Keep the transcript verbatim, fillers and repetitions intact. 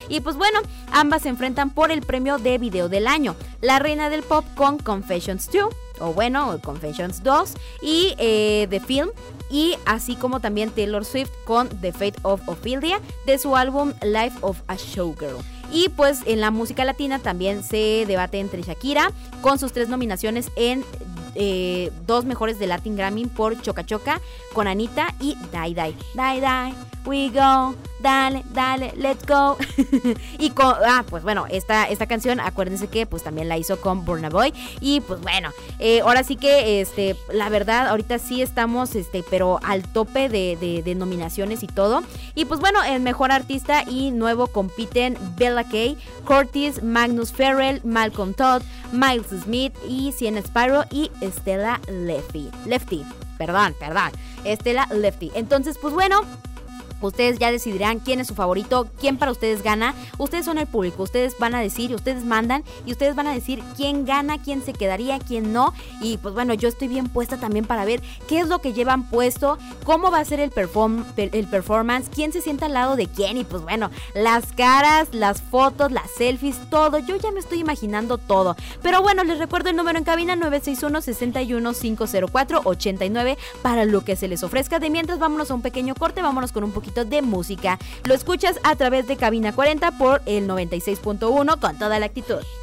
Y pues bueno, ambas se enfrentan por el premio de video del año. La reina del pop con Confessions dos, o bueno, Confessions dos, y eh, The Film, y así como también Taylor Swift con The Fate of Ophelia de su álbum Life of a Showgirl. Y pues en la música latina también se debate entre Shakira con sus tres nominaciones en eh, dos mejores de Latin Grammy por Choca Choca con Anita y Die Die. Die Die, we go, dale, dale, let's go. Y con, ah, pues bueno, esta, esta canción, acuérdense que pues también la hizo con Burna Boy. Y pues bueno, eh, ahora sí que, este, la verdad, ahorita sí estamos, este, pero al tope de, de, de nominaciones y todo. Y pues bueno, el mejor artista y nuevo compiten Bella Kay, Curtis, Magnus Farrell, Malcolm Todd, Miles Smith y Sienna Spyro y Stella Lefty. Lefty, perdón, perdón, Stella Lefty. Entonces, pues bueno, ustedes ya decidirán quién es su favorito, quién para ustedes gana. Ustedes son el público, ustedes van a decir, ustedes mandan y ustedes van a decir quién gana, quién se quedaría, quién no. Y pues bueno, yo estoy bien puesta también para ver qué es lo que llevan puesto, cómo va a ser el, perform- el performance, quién se sienta al lado de quién. Y pues bueno, las caras, las fotos, las selfies, todo. Yo ya me estoy imaginando todo. Pero bueno, les recuerdo el número en cabina nueve seis uno, seis uno, cinco cero cuatro, ocho nueve para lo que se les ofrezca. De mientras, vámonos a un pequeño corte, vámonos con un poquito de música. Lo escuchas a través de Cabina cuarenta por el noventa y seis punto uno con toda la actitud.